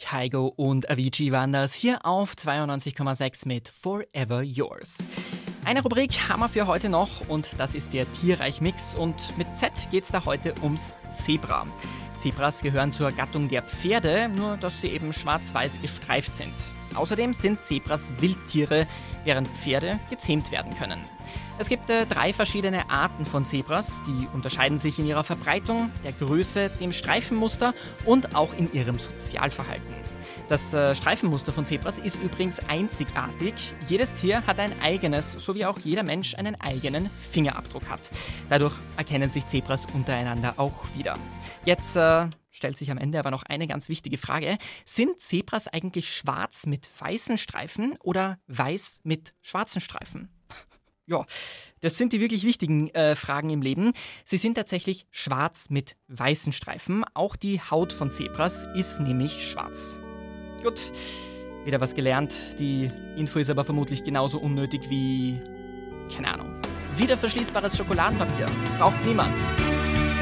Kygo und Avicii waren das hier auf 92,6 mit Forever Yours. Eine Rubrik haben wir für heute noch und das ist der Tierreich-Mix und mit Z geht's da heute ums Zebra. Zebras gehören zur Gattung der Pferde, nur dass sie eben schwarz-weiß gestreift sind. Außerdem sind Zebras Wildtiere, während Pferde gezähmt werden können. Es gibt 3 verschiedene Arten von Zebras, die unterscheiden sich in ihrer Verbreitung, der Größe, dem Streifenmuster und auch in ihrem Sozialverhalten. Das Streifenmuster von Zebras ist übrigens einzigartig. Jedes Tier hat ein eigenes, so wie auch jeder Mensch einen eigenen Fingerabdruck hat. Dadurch erkennen sich Zebras untereinander auch wieder. Jetzt stellt sich am Ende aber noch eine ganz wichtige Frage. Sind Zebras eigentlich schwarz mit weißen Streifen oder weiß mit schwarzen Streifen? Ja, das sind die wirklich wichtigen Fragen im Leben. Sie sind tatsächlich schwarz mit weißen Streifen. Auch die Haut von Zebras ist nämlich schwarz. Gut, wieder was gelernt. Die Info ist aber vermutlich genauso unnötig wie, keine Ahnung, wiederverschließbares Schokoladenpapier. Braucht niemand.